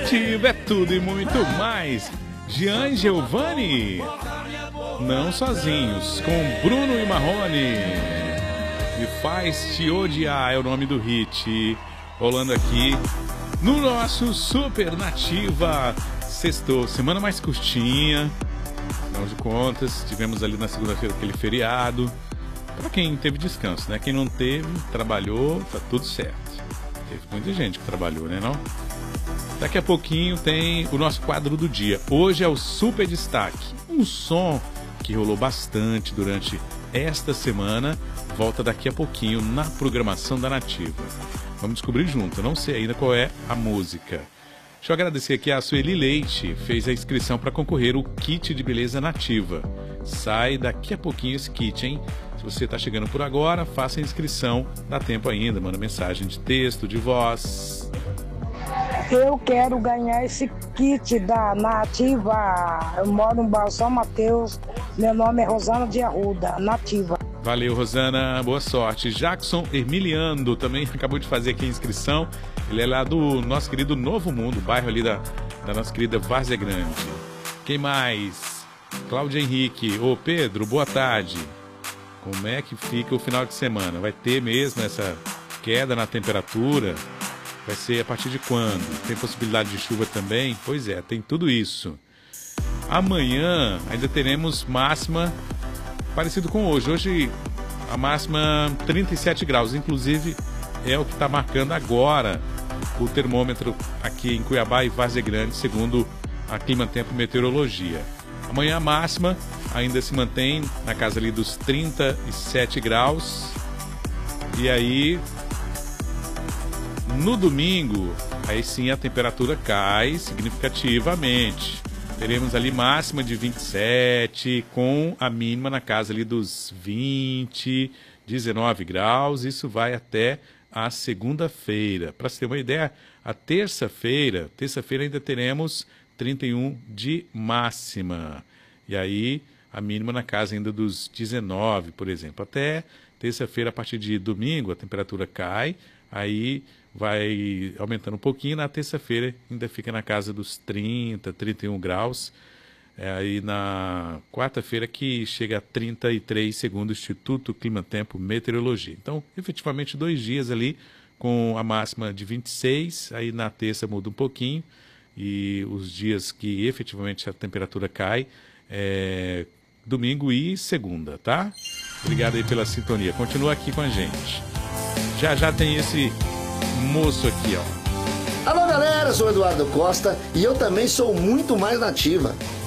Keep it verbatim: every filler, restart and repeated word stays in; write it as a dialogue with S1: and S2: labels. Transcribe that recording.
S1: Nativa é tudo e muito mais. Jean e Giovanni, não sozinhos, com Bruno e Marrone. Me faz te odiar é o nome do hit. Rolando aqui no nosso Super Nativa. Sextou, semana mais curtinha. Afinal de contas, tivemos ali na segunda-feira aquele feriado. Para quem teve descanso, né? Quem não teve, trabalhou, tá tudo certo. Teve muita gente que trabalhou, né, não? Daqui a pouquinho tem o nosso quadro do dia. Hoje é o Super Destaque. Um som que rolou bastante durante esta semana. Volta daqui a pouquinho na programação da Nativa. Vamos descobrir junto. Eu não sei ainda qual é a música. Deixa eu agradecer aqui a Sueli Leite. Fez a inscrição para concorrer o kit de beleza Nativa. Sai daqui a pouquinho esse kit, hein? Se você está chegando por agora, faça a inscrição. Dá tempo ainda. Manda mensagem de texto, de voz.
S2: Eu quero ganhar esse kit da Nativa. Eu moro no bairro São Mateus. Meu nome é Rosana de Arruda, Nativa.
S1: Valeu, Rosana. Boa sorte. Jackson Ermiliando também acabou de fazer aqui a inscrição. Ele é lá do nosso querido Novo Mundo, bairro ali da, da nossa querida Várzea Grande. Quem mais? Cláudia Henrique. Ô, Pedro, boa tarde. Como é que fica o final de semana? Vai ter mesmo essa queda na temperatura? Vai ser a partir de quando? Tem possibilidade de chuva também? Pois é, tem tudo isso. Amanhã ainda teremos máxima parecido com hoje. Hoje a máxima trinta e sete graus, inclusive é o que está marcando agora o termômetro aqui em Cuiabá e Várzea Grande, segundo a Clima Tempo Meteorologia. Amanhã a máxima ainda se mantém na casa ali dos trinta e sete graus. E aí, no domingo, aí sim a temperatura cai significativamente. Teremos ali máxima de vinte e sete, com a mínima na casa ali dos vinte, dezenove graus. Isso vai até a segunda-feira. Para você ter uma ideia, a terça-feira, terça-feira ainda teremos trinta e um de máxima. E aí, a mínima na casa ainda dos dezenove, por exemplo. Até terça-feira, a partir de domingo, a temperatura cai, aí vai aumentando um pouquinho. Na terça-feira ainda fica na casa dos trinta, trinta e um graus. É aí na quarta-feira que chega a trinta e três, segundo o Instituto Clima Tempo Meteorologia. Então, efetivamente, dois dias ali com a máxima de vinte e seis, aí na terça muda um pouquinho, e os dias que efetivamente a temperatura cai é domingo e segunda, tá? Obrigado aí pela sintonia. Continua aqui com a gente. Já já tem esse moço aqui, ó.
S3: Alô, galera, sou o Eduardo Costa e eu também sou muito mais nativa.